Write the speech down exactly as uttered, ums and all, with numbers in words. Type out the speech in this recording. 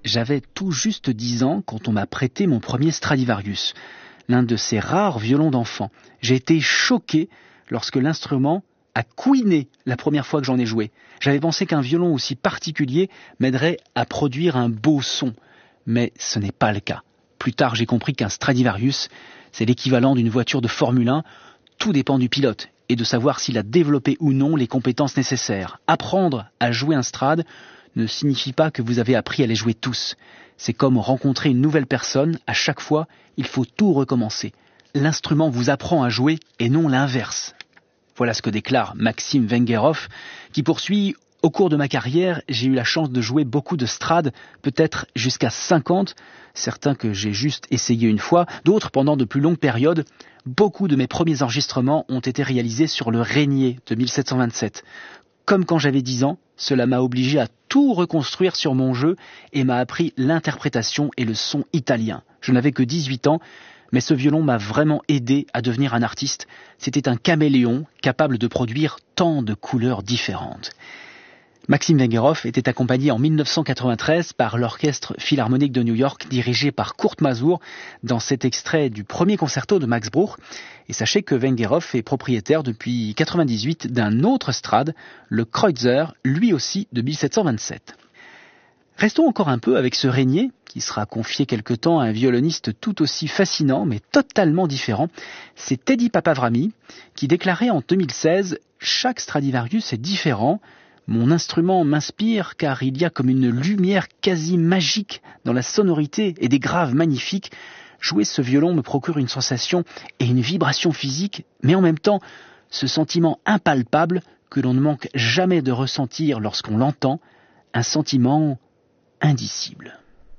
J'avais tout juste dix ans quand on m'a prêté mon premier Stradivarius, l'un de ces rares violons d'enfant. J'ai été choqué lorsque l'instrument a couiné la première fois que j'en ai joué. J'avais pensé qu'un violon aussi particulier m'aiderait à produire un beau son, mais ce n'est pas le cas. Plus tard, j'ai compris qu'un Stradivarius, c'est l'équivalent d'une voiture de Formule un. Tout dépend du pilote et de savoir s'il a développé ou non les compétences nécessaires. Apprendre à jouer un Strad ne signifie pas que vous avez appris à les jouer tous. C'est comme rencontrer une nouvelle personne. À chaque fois, il faut tout recommencer. L'instrument vous apprend à jouer et non l'inverse. Voilà ce que déclare Maxime Vengerov, qui poursuit: au cours de ma carrière, j'ai eu la chance de jouer beaucoup de Strad, peut-être jusqu'à cinquante, certains que j'ai juste essayé une fois, d'autres pendant de plus longues périodes. Beaucoup de mes premiers enregistrements ont été réalisés sur le Régnier de mille sept cent vingt-sept. Comme quand j'avais dix ans, cela m'a obligé à tout reconstruire sur mon jeu et m'a appris l'interprétation et le son italien. Je n'avais que dix-huit ans, mais ce violon m'a vraiment aidé à devenir un artiste. C'était un caméléon capable de produire tant de couleurs différentes. Maxime Vengerov était accompagné en mille neuf cent quatre-vingt-treize par l'Orchestre Philharmonique de New York, dirigé par Kurt Masur, dans cet extrait du premier concerto de Max Bruch. Et sachez que Vengerov est propriétaire depuis mille neuf cent quatre-vingt-dix-huit d'un autre Strad, le Kreutzer, lui aussi de mille sept cent vingt-sept. Restons encore un peu avec ce Régnier, qui sera confié quelque temps à un violoniste tout aussi fascinant, mais totalement différent. C'est Teddy Papavrami, qui déclarait en deux mille seize « Chaque Stradivarius est différent. Mon instrument m'inspire car il y a comme une lumière quasi magique dans la sonorité et des graves magnifiques. Jouer ce violon me procure une sensation et une vibration physique, mais en même temps, ce sentiment impalpable que l'on ne manque jamais de ressentir lorsqu'on l'entend, un sentiment indicible. »